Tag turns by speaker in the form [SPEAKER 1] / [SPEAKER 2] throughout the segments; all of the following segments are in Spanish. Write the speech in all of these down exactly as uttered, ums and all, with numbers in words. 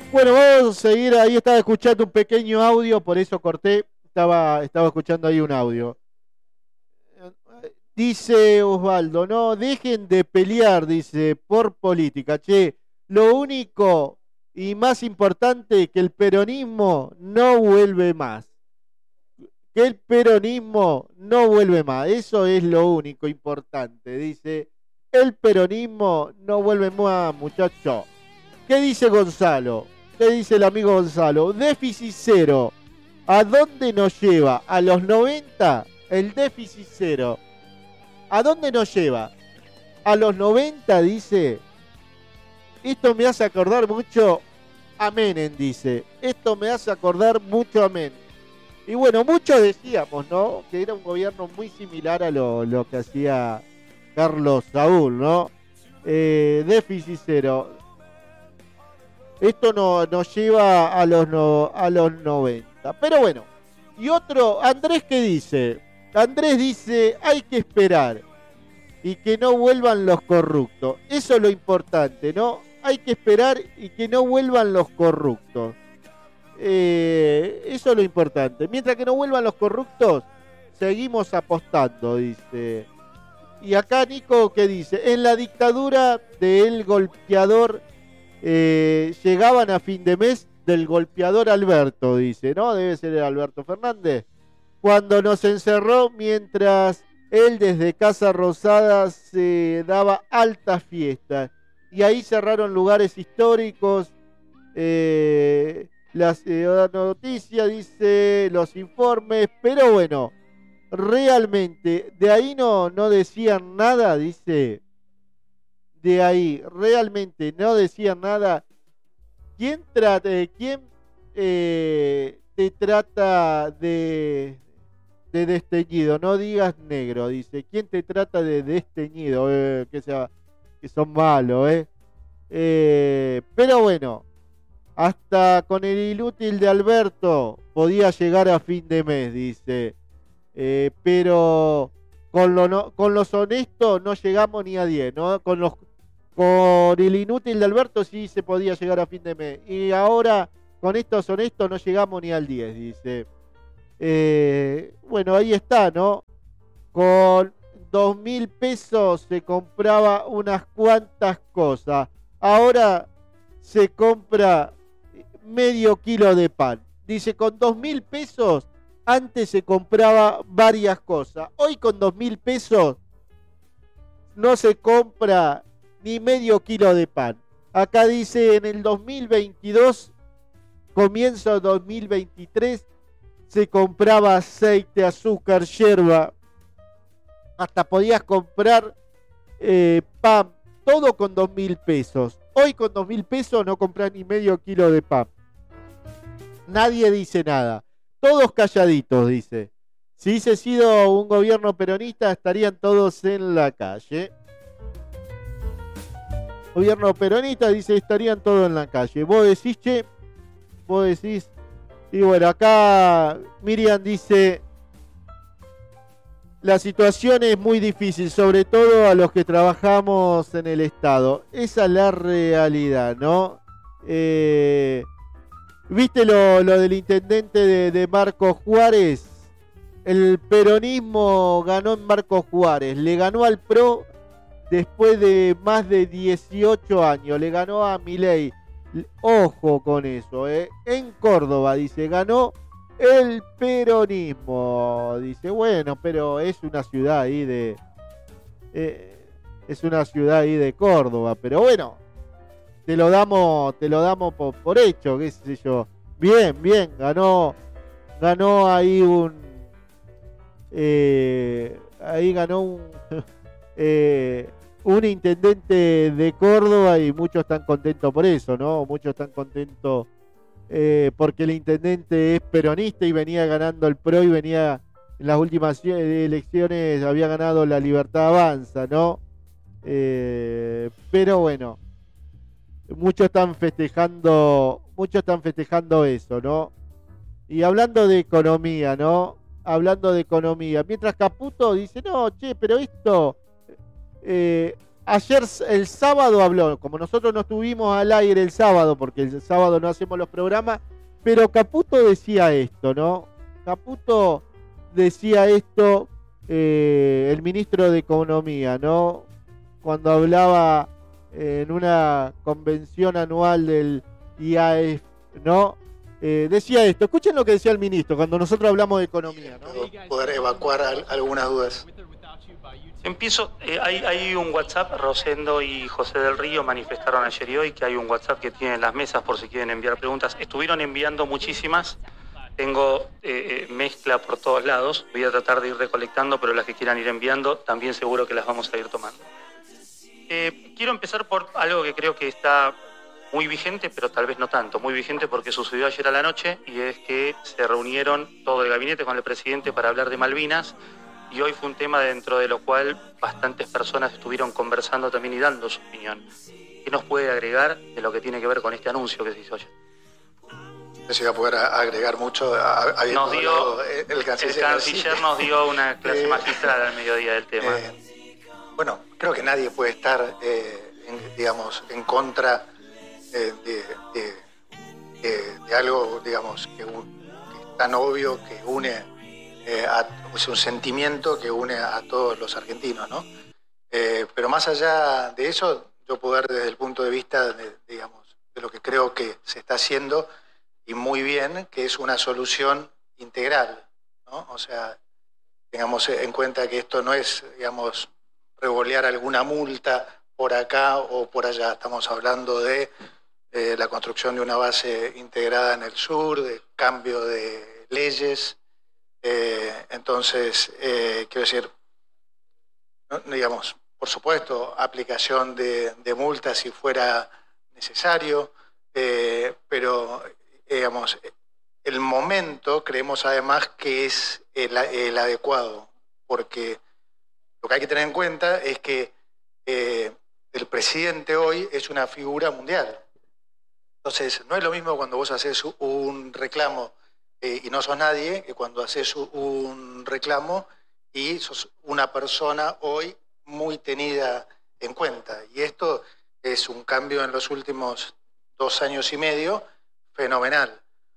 [SPEAKER 1] Bueno, vamos a seguir. Ahí estaba escuchando un pequeño audio, por eso corté. Estaba, estaba escuchando ahí un audio. Dice Osvaldo, no, dejen de pelear, dice, por política. Che, lo único y más importante es que el peronismo no vuelve más. Que el peronismo no vuelve más. Eso es lo único importante. Dice, el peronismo no vuelve más, muchacho. ¿Qué dice Gonzalo? ¿Qué dice el amigo Gonzalo? Déficit cero. ¿A dónde nos lleva? ¿A los noventa? El déficit cero. ¿A dónde nos lleva? A los noventa, dice. Esto me hace acordar mucho a Menem, dice. Esto me hace acordar mucho a Menem. Y bueno, muchos decíamos, ¿no? Que era un gobierno muy similar a lo, lo que hacía Carlos Saúl, ¿no? Eh, déficit cero. Esto no, nos lleva a los, no, a los noventa. Pero bueno, y otro, Andrés, ¿qué dice? Andrés dice, hay que esperar y que no vuelvan los corruptos. Eso es lo importante, ¿no? Hay que esperar y que no vuelvan los corruptos. Eh, eso es lo importante. Mientras que no vuelvan los corruptos, seguimos apostando, dice. Y acá Nico, ¿qué dice? En la dictadura del golpeador eh, llegaban a fin de mes del golpeador Alberto, dice, ¿no? Debe ser Alberto Fernández. Cuando nos encerró mientras él desde Casa Rosada se daba altas fiestas. Y ahí cerraron lugares históricos. Eh, las eh, noticias, dice, los informes. Pero bueno, realmente, de ahí no, no decían nada, dice. De ahí, realmente no decían nada. ¿Quién, trata, eh, quién eh, te trata de... de desteñido, no digas negro, dice. ¿Quién te trata de desteñido? Eh, que, sea, que son malos, ¿eh? eh. Pero bueno, hasta con el inútil de Alberto podía llegar a fin de mes, dice. Eh, pero con, lo no, con los honestos no llegamos ni a diez, ¿no? Con, los, con el inútil de Alberto sí se podía llegar a fin de mes. Y ahora con estos honestos no llegamos ni al diez, dice. Eh, bueno, ahí está, ¿no? Con dos mil pesos se compraba unas cuantas cosas. Ahora se compra medio kilo de pan. Dice, con dos mil pesos antes se compraba varias cosas. Hoy con dos mil pesos no se compra ni medio kilo de pan. Acá dice, en el dos mil veintidós, comienzo dos mil veintitrés, se compraba aceite, azúcar, yerba, hasta podías comprar eh, pan, todo con dos mil pesos. Hoy con dos mil pesos no compras ni medio kilo de pan. Nadie dice nada, todos calladitos, dice. Si hubiese sido un gobierno peronista, estarían todos en la calle. Gobierno peronista, dice, estarían todos en la calle. Vos decís, che, vos decís. Y bueno, acá Miriam dice, la situación es muy difícil, sobre todo a los que trabajamos en el Estado. Esa es la realidad, ¿no? Eh, ¿Viste lo, lo del intendente de, de Marcos Juárez? El peronismo ganó en Marcos Juárez, le ganó al P R O después de más de dieciocho años, le ganó a Milei. Ojo con eso, ¿eh? En Córdoba, dice, ganó el peronismo. Dice, bueno, pero es una ciudad ahí de... Eh, es una ciudad ahí de Córdoba, pero bueno, te lo damos, te lo damos por, por hecho, qué sé yo. Bien, bien, ganó, ganó ahí un... Eh, ahí ganó un... eh, un intendente de Córdoba y muchos están contentos por eso, ¿no? Muchos están contentos eh, porque el intendente es peronista y venía ganando el P R O y venía en las últimas elecciones, había ganado la Libertad Avanza, ¿no? Eh, pero bueno, muchos están festejando, muchos están festejando eso, ¿no? Y hablando de economía, ¿no? Hablando de economía, mientras Caputo dice, no, che, pero esto... Eh, ayer, el sábado habló, como nosotros no estuvimos al aire el sábado, porque el sábado no hacemos los programas, pero Caputo decía esto, ¿no? Caputo decía esto, eh, el ministro de Economía, ¿no? Cuando hablaba en una convención anual del I A E F, ¿no? Eh, decía esto, escuchen lo que decía el ministro cuando nosotros hablamos de economía, ¿no?
[SPEAKER 2] Poder evacuar al, algunas dudas.
[SPEAKER 3] Empiezo, eh, hay, hay un WhatsApp, Rosendo y José del Río manifestaron ayer y hoy que hay un WhatsApp que tienen las mesas por si quieren enviar preguntas. Estuvieron enviando muchísimas, tengo eh, mezcla por todos lados, voy a tratar de ir recolectando, pero las que quieran ir enviando también seguro que las vamos a ir tomando. Eh, quiero empezar por algo que creo que está muy vigente, pero tal vez no tanto, muy vigente porque sucedió ayer a la noche y es que se reunieron todo el gabinete con el presidente para hablar de Malvinas. Y hoy fue un tema dentro de lo cual bastantes personas estuvieron conversando también y dando su opinión. ¿Qué nos puede agregar de lo que tiene que ver con este anuncio que se hizo ayer?
[SPEAKER 2] No se iba a poder agregar mucho.
[SPEAKER 3] Nos dio, el canciller, el canciller nos dio una clase eh, magistral al mediodía del tema.
[SPEAKER 2] Eh, bueno, creo que nadie puede estar, eh, en, digamos, en contra eh, de, de, de, de algo, digamos, que, que es tan obvio que une. Eh, a, es un sentimiento que une a, a todos los argentinos, ¿no? Eh, pero más allá de eso, yo puedo ver desde el punto de vista, de, digamos, de lo que creo que se está haciendo, y muy bien, que es una solución integral, ¿no? O sea, tengamos en cuenta que esto no es, digamos, revolear alguna multa por acá o por allá. Estamos hablando de eh, la construcción de una base integrada en el sur, de cambio de leyes. Eh, entonces, eh, quiero decir, ¿no? digamos, por supuesto, aplicación de, de multas si fuera necesario, eh, pero, digamos, el momento creemos además que es el, el adecuado, porque lo que hay que tener en cuenta es que eh, el presidente hoy es una figura mundial. Entonces, no es lo mismo cuando vos haces un reclamo Eh, y no sos nadie, que cuando haces un reclamo y sos una persona hoy muy tenida en cuenta. Y esto es un cambio en los últimos dos años y medio fenomenal.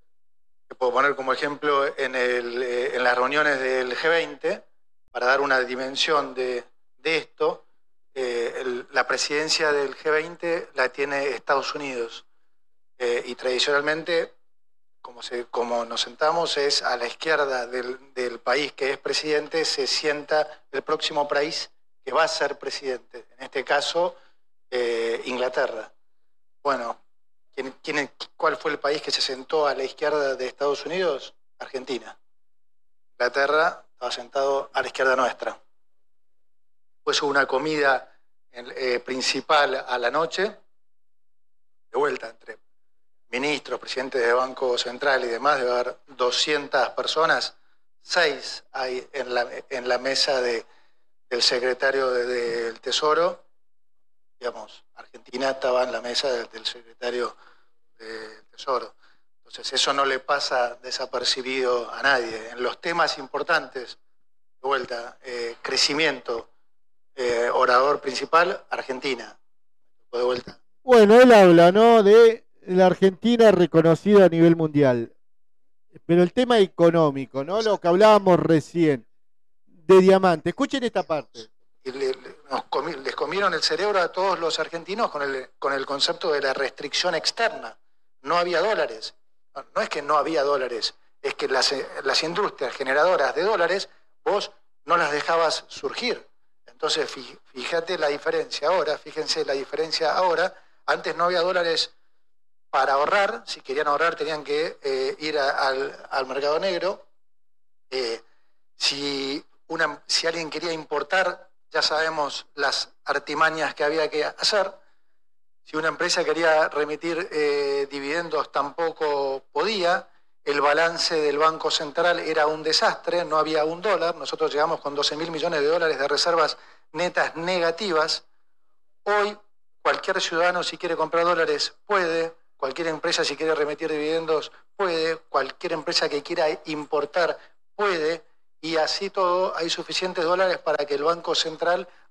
[SPEAKER 2] Te puedo poner como ejemplo en, el, eh, en las reuniones del G veinte, para dar una dimensión de, de esto, eh, el, la presidencia del G veinte la tiene Estados Unidos. Eh, y tradicionalmente... Como, se, como nos sentamos es a la izquierda del, del país que es presidente, se sienta el próximo país que va a ser presidente, en este caso eh, Inglaterra. Bueno, ¿quién, quién, ¿cuál fue el país que se sentó a la izquierda de Estados Unidos? Argentina. Inglaterra estaba sentado a la izquierda nuestra. Pues hubo una comida eh, principal a la noche, de vuelta entre ministros, presidentes de Banco Central y demás, debe haber doscientas personas, seis hay en la, en la mesa de, del secretario de, de, del Tesoro, digamos, Argentina estaba en la mesa de, del secretario del Tesoro. Entonces eso no le pasa desapercibido a nadie. En los temas importantes, de vuelta, eh, crecimiento, eh, orador principal, Argentina. De vuelta.
[SPEAKER 1] Bueno, él habla, ¿no?, de la Argentina reconocida a nivel mundial. Pero el tema económico, ¿no? Lo que hablábamos recién, de diamante. Escuchen esta parte.
[SPEAKER 2] Y le, le, nos comi, les comieron el cerebro a todos los argentinos con el, con el concepto de la restricción externa. No había dólares. No, no es que no había dólares, es que las, las industrias generadoras de dólares, vos no las dejabas surgir. Entonces, fíjate la diferencia ahora, fíjense la diferencia ahora. Antes no había dólares para ahorrar, si querían ahorrar tenían que eh, ir a, al, al mercado negro. Eh, si, una, si alguien quería importar, ya sabemos las artimañas que había que hacer. Si una empresa quería remitir eh, dividendos, tampoco podía. El balance del Banco Central era un desastre, no había un dólar. Nosotros llegamos con doce mil millones de dólares de reservas netas negativas. Hoy cualquier ciudadano, si quiere comprar dólares, puede. Cualquier empresa, si quiere remitir dividendos, puede. Cualquier empresa que quiera importar, puede. Y así todo, hay suficientes dólares para que el Banco Central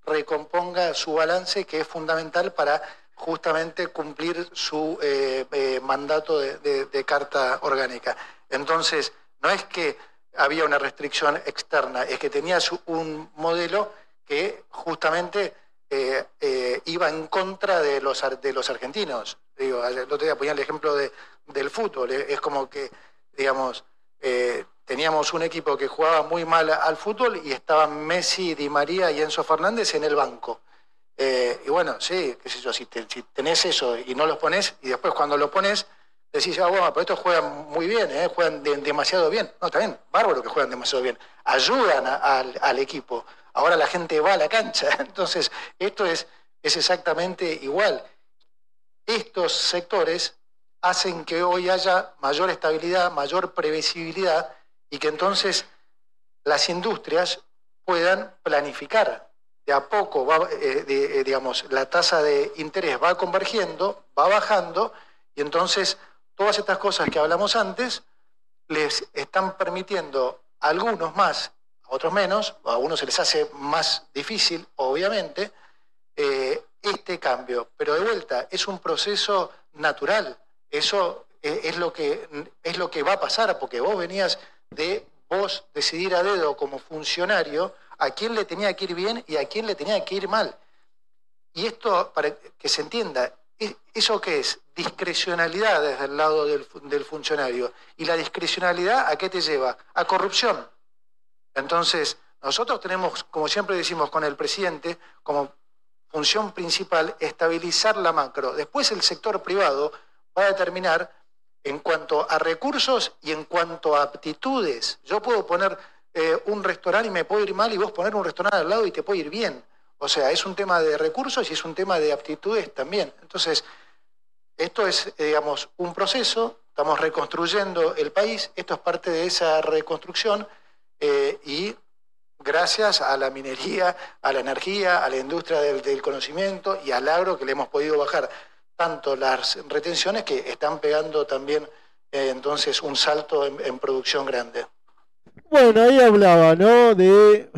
[SPEAKER 2] recomponga su balance, que es fundamental para justamente cumplir su eh, eh, mandato de, de, de carta orgánica. Entonces, no es que había una restricción externa, es que tenías un modelo que justamente eh, eh, iba en contra de los, de los argentinos. Digo, el otro día ponía el ejemplo de, del fútbol, es como que, digamos, eh, teníamos un equipo que jugaba muy mal al fútbol y estaban Messi, Di María y Enzo Fernández en el banco. Eh, y bueno, sí, qué sé yo, si, te, si tenés eso y no los pones, y después cuando lo pones, decís, ah, bueno, pero estos juegan muy bien, ¿eh? Juegan de, demasiado bien. No, está bien, bárbaro que juegan demasiado bien. Ayudan a, a, al equipo. Ahora la gente va a la cancha. Entonces, esto es, es exactamente igual. Estos sectores hacen que hoy haya mayor estabilidad, mayor previsibilidad, y que entonces las industrias puedan planificar. De a poco, va, eh, de, eh, digamos, la tasa de interés va convergiendo, va bajando, y entonces todas estas cosas que hablamos antes les están permitiendo a algunos más, a otros menos, a algunos se les hace más difícil, obviamente, eh, este cambio. Pero de vuelta, es un proceso natural. Eso eh, es, lo que, es lo que va a pasar, porque vos venías de vos decidir a dedo como funcionario a quién le tenía que ir bien y a quién le tenía que ir mal. Y esto, para que se entienda, ¿eso qué es? Discrecionalidad desde el lado del, del funcionario. ¿Y la discrecionalidad a qué te lleva? A corrupción. Entonces, nosotros tenemos, como siempre decimos con el presidente, como función principal, estabilizar la macro. Después el sector privado va a determinar en cuanto a recursos y en cuanto a aptitudes. Yo puedo poner eh, un restaurante y me puedo ir mal, y vos poner un restaurante al lado y te puede ir bien. O sea, es un tema de recursos y es un tema de aptitudes también. Entonces, esto es, eh, digamos, un proceso, estamos reconstruyendo el país, esto es parte de esa reconstrucción, eh, y gracias a la minería, a la energía, a la industria del, del conocimiento y al agro, que le hemos podido bajar tanto las retenciones, que están pegando también eh, entonces un salto en, en producción grande.
[SPEAKER 1] Bueno, ahí hablaba, ¿no? De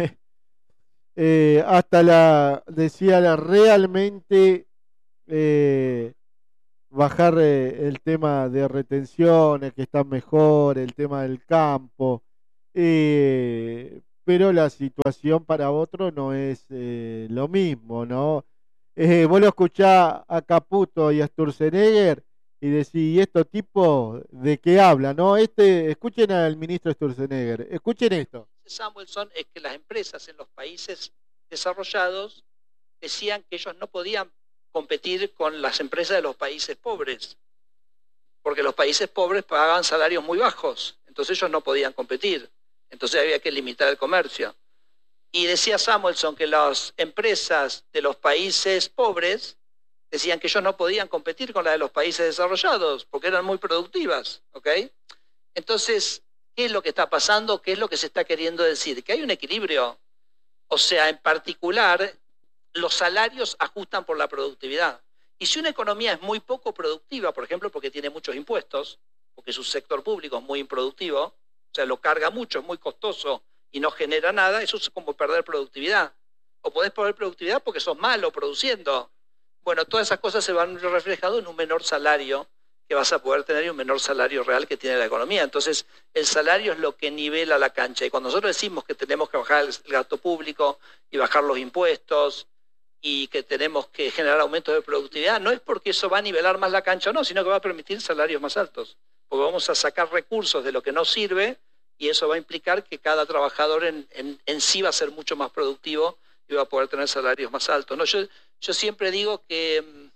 [SPEAKER 1] eh, hasta la, decía la realmente eh, bajar eh, el tema de retenciones, que están mejor, el tema del campo, eh, pero la situación para otro no es eh, lo mismo, ¿no? Eh, vos lo escuchás a Caputo y a Sturzenegger y decís, ¿y estos tipos de qué hablan? ¿No? Este, escuchen al ministro Sturzenegger, escuchen esto.
[SPEAKER 4] Samuelson, es que las empresas en los países desarrollados decían que ellos no podían competir con las empresas de los países pobres, porque los países pobres pagaban salarios muy bajos, entonces ellos no podían competir, entonces había que limitar el comercio. Y decía Samuelson que las empresas de los países pobres decían que ellos no podían competir con las de los países desarrollados porque eran muy productivas, ¿ok? Entonces, ¿qué es lo que está pasando? ¿Qué es lo que se está queriendo decir? Que hay un equilibrio. O sea, en particular, los salarios ajustan por la productividad. Y si una economía es muy poco productiva, por ejemplo, porque tiene muchos impuestos, porque su sector público es muy improductivo, o sea, lo carga mucho, es muy costoso y no genera nada, eso es como perder productividad. O podés perder productividad porque sos malo produciendo. Bueno, todas esas cosas se van reflejando en un menor salario que vas a poder tener y un menor salario real que tiene la economía. Entonces, el salario es lo que nivela la cancha. Y cuando nosotros decimos que tenemos que bajar el gasto público y bajar los impuestos y que tenemos que generar aumentos de productividad, no es porque eso va a nivelar más la cancha o no, sino que va a permitir salarios más altos. Porque vamos a sacar recursos de lo que no sirve y eso va a implicar que cada trabajador en, en, en sí va a ser mucho más productivo y va a poder tener salarios más altos. No, yo, yo siempre digo que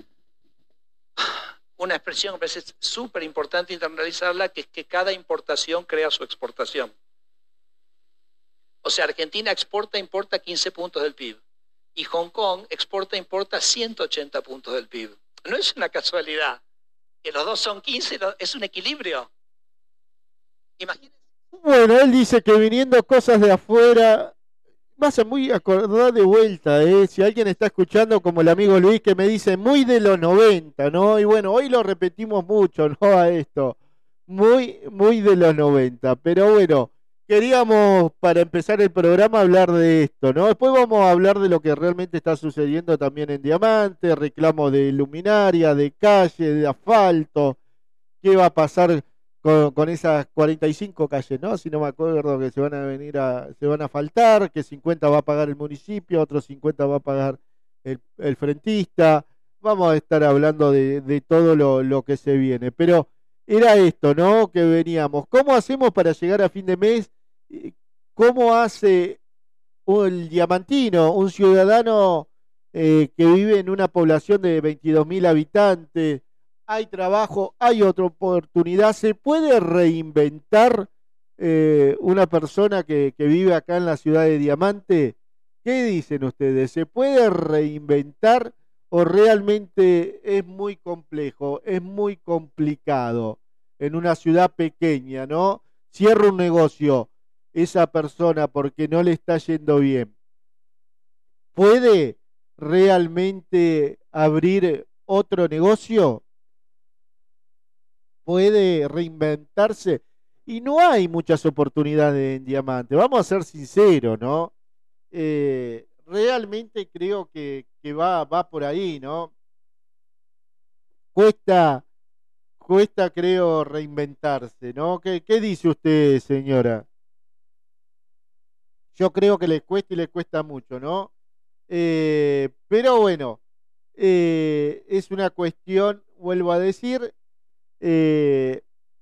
[SPEAKER 4] una expresión que me parece súper importante internalizarla, que es que cada importación crea su exportación. O sea, Argentina exporta e importa quince puntos del P I B y Hong Kong exporta e importa ciento ochenta puntos del P I B. No es una casualidad, que los dos son quince, es un equilibrio. Imagínense.
[SPEAKER 1] Bueno, él dice que viniendo cosas de afuera, me hace muy acordar de vuelta, ¿eh? Si alguien está escuchando como el amigo Luis que me dice muy de los noventa, ¿no? Y bueno, hoy lo repetimos mucho, ¿no? A esto, muy, muy de los noventa, pero bueno, queríamos, para empezar el programa, hablar de esto, ¿no? Después vamos a hablar de lo que realmente está sucediendo también en Diamante, reclamo de luminaria, de calle, de asfalto, qué va a pasar con, con esas cuarenta y cinco calles, ¿no? Si no me acuerdo, que se van a venir a, se van a faltar, que cincuenta va a pagar el municipio, otros cincuenta va a pagar el, el frentista. Vamos a estar hablando de, de todo lo, lo que se viene, pero era esto, ¿no? Que veníamos. ¿Cómo hacemos para llegar a fin de mes? ¿Cómo hace el diamantino, un ciudadano eh, que vive en una población de veintidós mil habitantes? Hay trabajo, hay otra oportunidad. ¿Se puede reinventar eh, una persona que, que vive acá en la ciudad de Diamante? ¿Qué dicen ustedes? ¿Se puede reinventar o realmente es muy complejo, es muy complicado en una ciudad pequeña, ¿no? Cierra un negocio esa persona porque no le está yendo bien. ¿Puede realmente abrir otro negocio? ¿Puede reinventarse? Y no hay muchas oportunidades en Diamante, vamos a ser sinceros, ¿no? Eh, realmente creo que, que va, va por ahí, ¿no? Cuesta, cuesta creo reinventarse, ¿no? ¿Qué, qué dice usted, señora? Yo creo que le cuesta y le cuesta mucho, ¿no? Eh, pero bueno, eh, es una cuestión, vuelvo a decir, eh,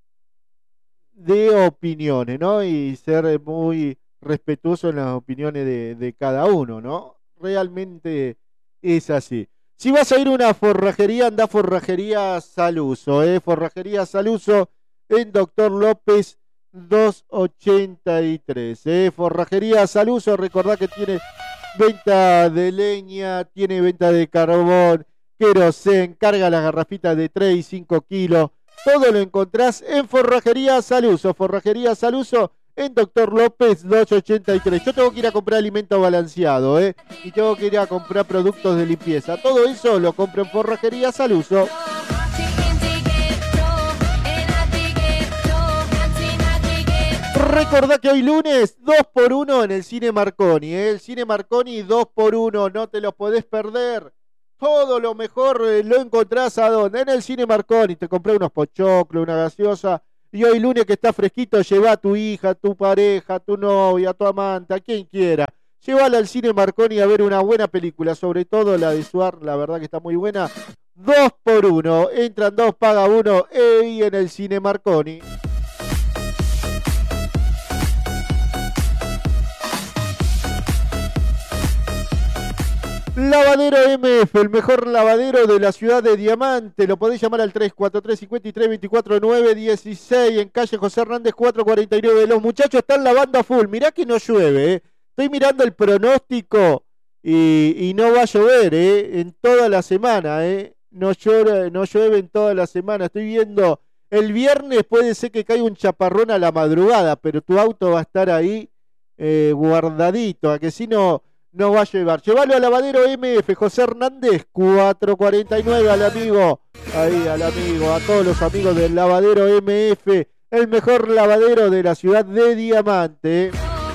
[SPEAKER 1] de opiniones, ¿no? Y ser muy respetuoso en las opiniones de, de cada uno, ¿no? Realmente es así. Si vas a ir a una forrajería, anda a Forrajería Saluso, ¿eh? Forrajería Saluso en Doctor López doscientos ochenta y tres, ¿eh? Forrajería Saluso, recordá que tiene venta de leña, tiene venta de carbón, querosén, carga las garrafitas de tres y cinco kilos. Todo lo encontrás en Forrajería Saluso. Forrajería Saluso en Doctor López doscientos ochenta y tres. Yo tengo que ir a comprar alimento balanceado, ¿eh? Y tengo que ir a comprar productos de limpieza. Todo eso lo compro en Forrajería Saluso. Recordá que hoy lunes dos por uno en el Cine Marconi, ¿eh? El Cine Marconi dos por uno, no te lo podés perder. Todo lo mejor eh, lo encontrás ¿a dónde? En el Cine Marconi. Te compré unos pochoclos, una gaseosa. Y hoy lunes que está fresquito, lleva a tu hija, a tu pareja, a tu novia, a tu amante, a quien quiera. Llévala al Cine Marconi a ver una buena película, sobre todo la de Suar, la verdad que está muy buena. Dos por uno, entran dos, paga uno, y en el Cine Marconi. Lavadero M F, el mejor lavadero de la ciudad de Diamante. Lo podés llamar al tres cuatro tres, cinco tres, veinticuatro, nueve dieciséis en calle José Hernández cuatrocientos cuarenta y nueve. Los muchachos están lavando a full. Mirá que no llueve, ¿eh? Estoy mirando el pronóstico y, y no va a llover, ¿eh? En toda la semana, ¿eh? No llueve, no llueve en toda la semana. Estoy viendo, el viernes puede ser que caiga un chaparrón a la madrugada, pero tu auto va a estar ahí eh, guardadito, a que si no... no va a llevar. Llévalo al lavadero M F, José Hernández, cuatrocientos cuarenta y nueve, al amigo, ahí al amigo, a todos los amigos del lavadero M F, el mejor lavadero de la ciudad de Diamante.